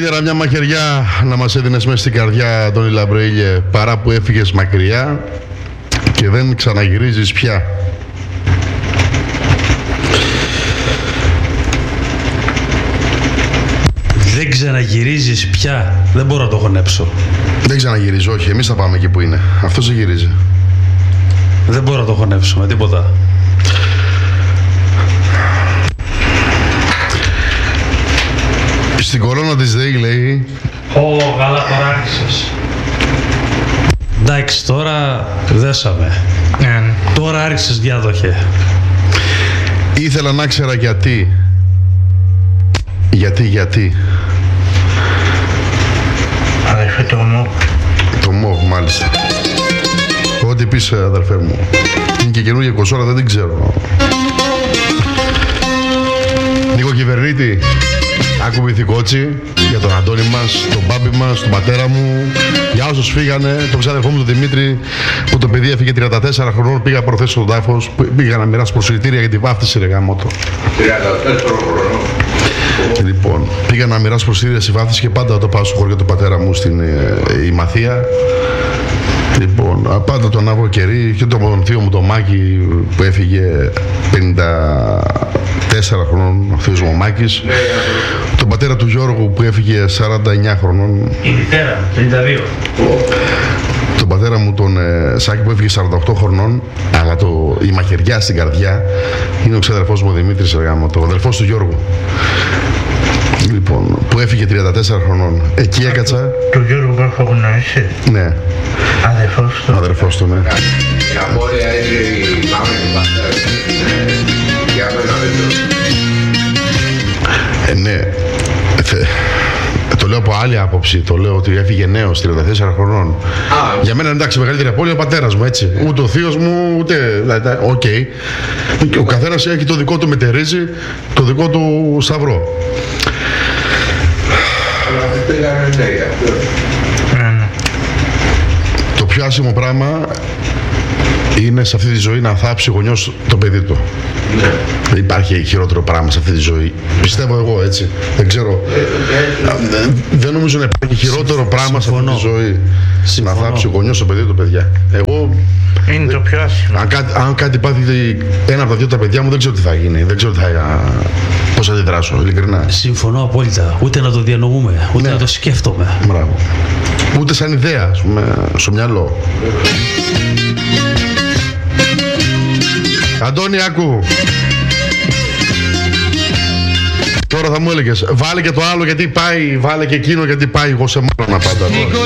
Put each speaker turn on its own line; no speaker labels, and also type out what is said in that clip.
Καλύτερα μια μαχαιριά να μας έδινες μέσα στην καρδιά, Αντώνη Λαμπρεήλιε, παρά που έφυγες μακριά και δεν ξαναγυρίζεις πια.
Δεν ξαναγυρίζεις πια. Δεν μπορώ να το χωνέψω.
Δεν ξαναγυρίζω, όχι. Εμείς θα πάμε εκεί που είναι. Αυτός δεν γυρίζει.
Δεν μπορώ να το χωνέψω με τίποτα.
Στην κορώνα της ΔΕΗ λέει...
Καλά τώρα άρχισες. Εντάξει, τώρα δέσαμε. Τώρα άρχισες, διάδοχε.
Ήθελα να ξέρα γιατί. Γιατί.
Αδερφέ, το ΜΟΒ.
Το ΜΟΒ, μάλιστα. Ό,τι πεις, αδερφέ μου. Είναι και καινούργια κοσόρα, δεν την ξέρω. Νίκο Κυβερνήτη, άκου κότσι για τον Αντώνη μας, τον μπάμπι μας, τον πατέρα μου, για όσους φύγανε, τον ξάδερφό μου τον Δημήτρη, που το παιδί έφυγε 34 χρονών, πήγα προθέσει στον τάφος, πήγα να μοιράσω προσκλητήρια για τη βάφτιση, ρε γάμοτο.
34 χρονών.
Λοιπόν, πήγα να μοιράσω προσκλητήρια στη βάφτιση και πάντα το πάω στο χωριό του πατέρα μου στην Ημαθία. Λοιπόν, πάντα τον άβρο κερί και τον θείο μου τον Μάκη που έφυγε 54 χρονών, ο θείος μου ο Μάκης. Τον πατέρα του Γιώργου που έφυγε 49 χρονών.
Η μητέρα, 32.
Τον πατέρα μου τον Σάκη που έφυγε 48 χρονών, αλλά η μαχαιριά στην καρδιά είναι ο ξαδερφός μου ο Δημήτρης Εργάμο, ο αδερφός του Γιώργου. Λοιπόν, που έφυγε 34 χρονών. Εκεί έκατσα.
Το Γιώργο που έχω γνωρίσει.
Ναι.
Αδερφός του.
Αδερφός του, ναι.
Η απόρρεια είναι η μάμα και ο πατέρας. Για μένα δεν το.
Ναι. Το λέω από άλλη άποψη. Το λέω ότι έφυγε νέος 34 χρονών. Για μένα εντάξει, μεγαλύτερη απώλεια ο πατέρας μου, έτσι. Ούτε ο θείος μου, ούτε. Οκ. Ο καθένας έχει το δικό του μετερίζει, το δικό του σταυρό.
Αλλά δεν πήγανε ναι γι' αυτό.
Ναι.
Το πιο άσχημο πράγμα είναι σε αυτή τη ζωή να θάψει γονιός το παιδί του.
Ναι.
Δεν υπάρχει χειρότερο πράγμα σε αυτή τη ζωή. Πιστεύω εγώ, έτσι. Δεν ξέρω. Δεν νομίζω να υπάρχει χειρότερο πράγμα σε αυτή τη ζωή. Να θάψει ο γονιός το παιδί του, παιδιά. Εγώ.
Είναι το πιο άσχημο.
Αν κάτι πάθει ένα από τα δύο τα παιδιά μου, δεν ξέρω τι θα γίνει. Δεν ξέρω πώς θα αντιδράσω, ειλικρινά.
Συμφωνώ απόλυτα. Ούτε να το διανοούμε, ούτε να το σκέφτομαι.
Μπράβο. Ούτε σαν ιδέα, ας πούμε, στο μυαλό. Αντώνη, άκου. Τώρα θα μου έλεγες, βάλε και το άλλο γιατί πάει, βάλε και εκείνο γιατί πάει, εγώ σε μάνα πάντα.